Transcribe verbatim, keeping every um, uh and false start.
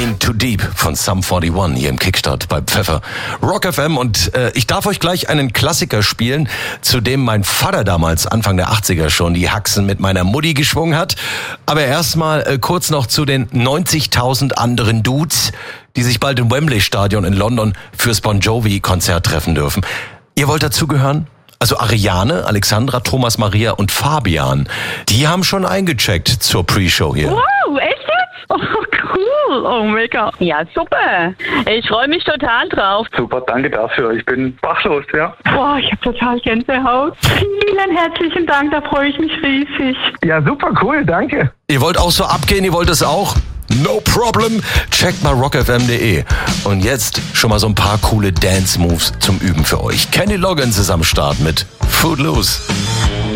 In Too Deep von Sum einundvierzig hier im Kickstart bei Pfeffer Rock F M. Und äh, ich darf euch gleich einen Klassiker spielen, zu dem mein Vater damals Anfang der achtziger schon die Haxen mit meiner Mutti geschwungen hat. Aber erstmal äh, kurz noch zu den neunzigtausend anderen Dudes, die sich bald im Wembley Stadion in London fürs Bon Jovi Konzert treffen dürfen. Ihr wollt dazugehören? Also Ariane, Alexandra, Thomas Maria und Fabian, die haben schon eingecheckt zur Pre-Show hier. Wow, echt jetzt? Oh, cool. Oh, mega. Ja, super. Ich freue mich total drauf. Super, danke dafür. Ich bin sprachlos, ja. Boah, ich habe total Gänsehaut. Vielen herzlichen Dank, da freue ich mich riesig. Ja, super cool, danke. Ihr wollt auch so abgehen, ihr wollt es auch? No problem. Checkt mal rock f m punkt d e. Und jetzt schon mal so ein paar coole Dance-Moves zum Üben für euch. Kenny Loggins ist am Start mit Footloose.